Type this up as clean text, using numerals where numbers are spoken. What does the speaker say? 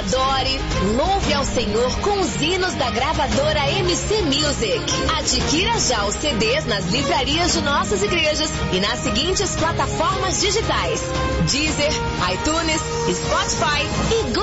adore, louve ao Senhor com os hinos da gravadora MC Music. Adquira já os CDs nas livrarias de nossas igrejas e nas seguintes plataformas digitais: Deezer, iTunes, Spotify e